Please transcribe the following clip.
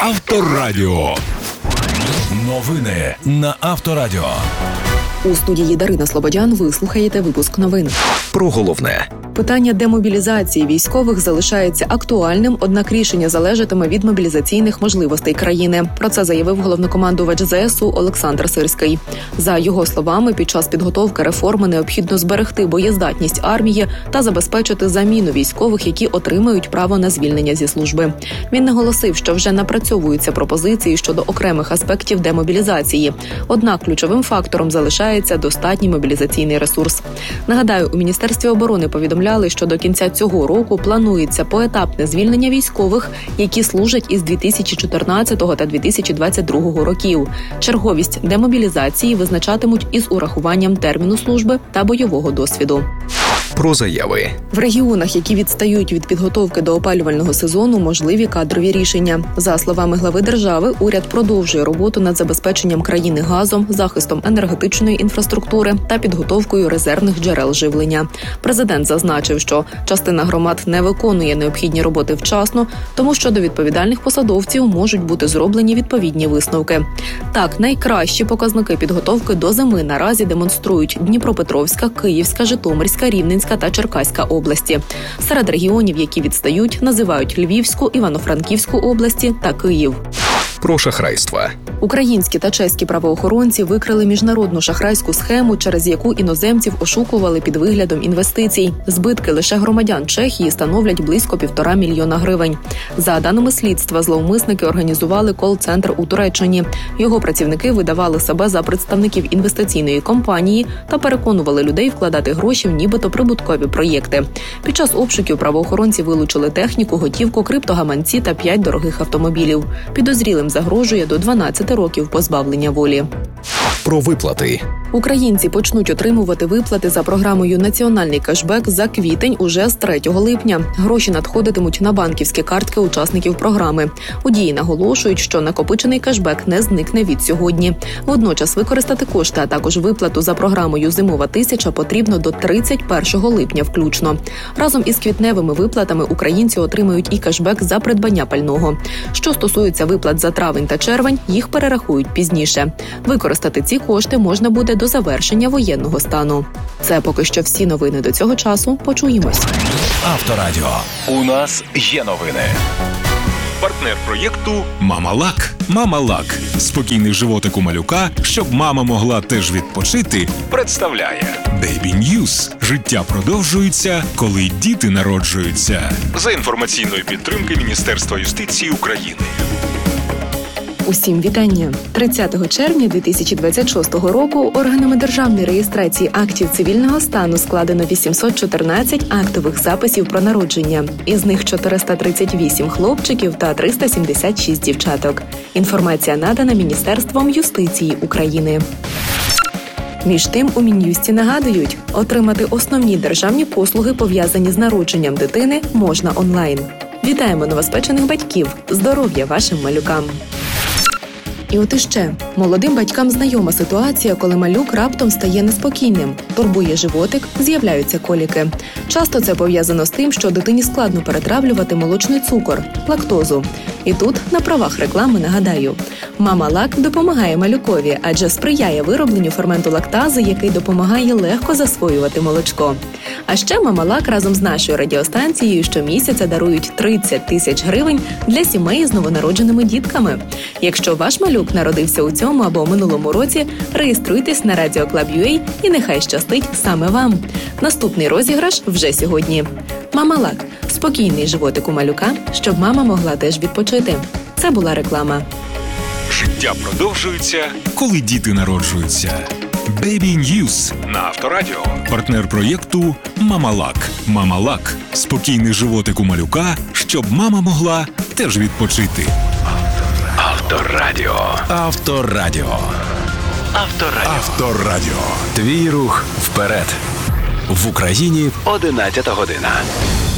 Авторадіо. Новини на Авторадіо. У студії Дарина Слободян ви слухаєте випуск новин. Про головне. Питання демобілізації військових залишається актуальним, однак рішення залежатиме від мобілізаційних можливостей країни. Про це заявив головнокомандувач ЗСУ Олександр Сирський. За його словами, під час підготовки реформи необхідно зберегти боєздатність армії та забезпечити заміну військових, які отримають право на звільнення зі служби. Він наголосив, що вже напрацьовуються пропозиції щодо окремих аспектів демобілізації. Однак ключовим фактором залишається достатній мобілізаційний ресурс. Нагадаю, у Міністерстві оборони повідомляли, що до кінця цього року планується поетапне звільнення військових, які служать із 2014 та 2022 років. Черговість демобілізації визначатимуть із урахуванням терміну служби та бойового досвіду. Про заяви. В регіонах, які відстають від підготовки до опалювального сезону, можливі кадрові рішення. За словами глави держави, уряд продовжує роботу над забезпеченням країни газом, захистом енергетичної інфраструктури та підготовкою резервних джерел живлення. Президент зазначив, що частина громад не виконує необхідні роботи вчасно, тому що до відповідальних посадовців можуть бути зроблені відповідні висновки. Так, найкращі показники підготовки до зими наразі демонструють Дніпропетровська, Київська, Житомирська, Рівненська та Черкаська області. Серед регіонів, які відстають, називають Львівську, Івано-Франківську області та Київ. Про шахрайство. Українські та чеські правоохоронці викрили міжнародну шахрайську схему, через яку іноземців ошукували під виглядом інвестицій. Збитки лише громадян Чехії становлять близько 1,5 мільйона гривень. За даними слідства, зловмисники організували кол-центр у Туреччині. Його працівники видавали себе за представників інвестиційної компанії та переконували людей вкладати гроші в нібито прибуткові проєкти. Під час обшуків правоохоронці вилучили техніку, готівку, криптогаманці та 5 дорогих автомобілів. Підозрілим загрожує до 12 років позбавлення волі. Про виплати. Українці почнуть отримувати виплати за програмою «Національний кешбек» за квітень уже з 3 липня. Гроші надходитимуть на банківські картки учасників програми. У дії наголошують, що накопичений кешбек не зникне від сьогодні. Водночас використати кошти, а також виплату за програмою «Зимова тисяча» потрібно до 31 липня включно. Разом із квітневими виплатами українці отримають і кешбек за придбання пального. Що стосується виплат за травень та червень, їх перерахують пізніше. Використати ці кошти можна буде до завершення воєнного стану. Це поки що всі новини до цього часу. Почуємось. Авторадіо. У нас є новини. Партнер проєкту «Мама-Лак». «Мама-Лак» – спокійний животик у малюка, щоб мама могла теж відпочити, представляє Baby News. Життя продовжується, коли діти народжуються. За інформаційної підтримки Міністерства юстиції України. Усім вітання! 30 червня 2026 року органами державної реєстрації актів цивільного стану складено 814 актових записів про народження. Із них 438 хлопчиків та 376 дівчаток. Інформація надана Міністерством юстиції України. Між тим, у Мін'юсті нагадують, отримати основні державні послуги, пов'язані з народженням дитини, можна онлайн. Вітаємо новоспечених батьків! Здоров'я вашим малюкам! І от іще. Молодим батькам знайома ситуація, коли малюк раптом стає неспокійним, турбує животик, з'являються коліки. Часто це пов'язано з тим, що дитині складно перетравлювати молочний цукор – лактозу. І тут, на правах реклами, нагадаю. Мама-Лак допомагає малюкові, адже сприяє виробленню ферменту лактази, який допомагає легко засвоювати молочко. А ще Мама-Лак разом з нашою радіостанцією щомісяця дарують 30 тисяч гривень для сімей з новонародженими дітками. Якщо ваш малюк народився у цьому або минулому році, реєструйтесь на Radio Club.ua і нехай щастить саме вам. Наступний розіграш вже сьогодні. Мама-Лак – спокійний животик у малюка, щоб мама могла теж відпочити. Це була реклама. Життя продовжується, коли діти народжуються. Baby News на Авторадіо. Партнер проєкту «Мама-Лак». «Мама-Лак» – спокійний животик у малюка, щоб мама могла теж відпочити. Авторадіо. Авторадіо. Авторадіо. Авторадіо. Твій рух вперед. В Україні 11 година.